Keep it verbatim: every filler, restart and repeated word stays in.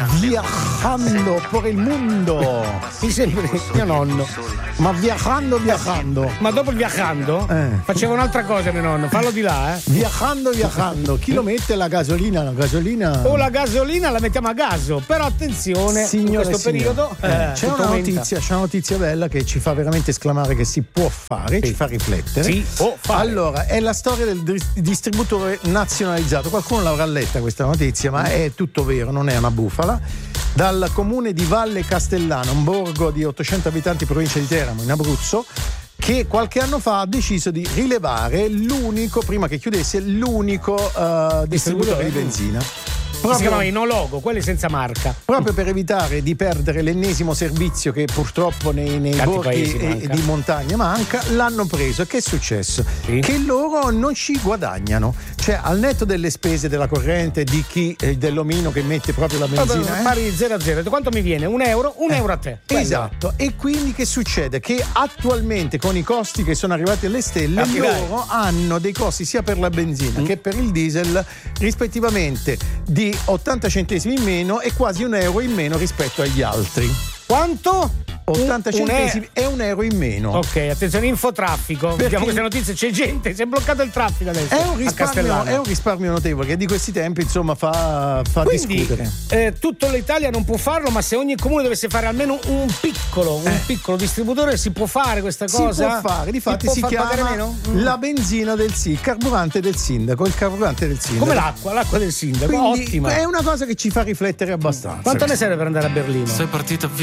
viajando por il mondo. Mi sembra mio nonno. Ma viajando, viajando. Ma dopo il viajando Eh. faceva un'altra cosa mio nonno, fallo di là, eh. Viajando, viajando. Chi lo mette la gasolina? La gasolina. O la gasolina la mettiamo a gaso, però attenzione, Signore in questo e signori, periodo eh, eh, c'è tutto una aumenta. notizia, c'è una notizia bella che ci fa veramente esclamare che si può fare, Sì. ci fa riflettere. Sì, può fare. Allora, è la storia del dis- distributore nazionalizzato. Qualcuno l'avrà letta questa notizia, ma è tutto vero, non è una bufala. Dal comune di Valle Castellana, un borgo di ottocento abitanti, provincia di Teramo, in Abruzzo, che qualche anno fa ha deciso di rilevare l'unico, prima che chiudesse, l'unico uh, distributore di benzina. Si Proprio, chiamava Inologo, quelli senza marca. proprio per evitare di perdere l'ennesimo servizio che purtroppo nei, nei Tanti borghi paesi e- manca. di montagna manca, l'hanno preso. E che è successo? Sì. Che loro non ci guadagnano. Cioè, al netto delle spese della corrente, di chi eh, dell'omino che mette proprio la benzina, eh? Pari zero a zero. Quanto mi viene? Un euro? Un euro a te. Quello. Esatto, e quindi che succede? Che attualmente con i costi che sono arrivati alle stelle, Ah, dai. loro hanno dei costi sia per la benzina Mm. che per il diesel rispettivamente di ottanta centesimi in meno e quasi un euro in meno rispetto agli altri. Quanto? ottanta Un- un e- centesimi e un euro in meno. Ok, attenzione, infotraffico. Perché- Vediamo queste notizie, c'è gente, si è bloccato il traffico adesso. È un, a risparmio, Castellana. è un risparmio notevole che di questi tempi insomma fa, fa Quindi discutere. eh, tutta l'Italia non può farlo, ma se ogni comune dovesse fare almeno un piccolo, un Eh. piccolo distributore, si può fare questa Si cosa? può fare, difatti può si, far pagare chiama meno? Mm. la benzina del sì, il carburante del sindaco, il carburante del sindaco. Come l'acqua, l'acqua del sindaco, Quindi ottima. è una cosa che ci fa riflettere abbastanza. Quanto ne serve per andare a Berlino? Sei partita via.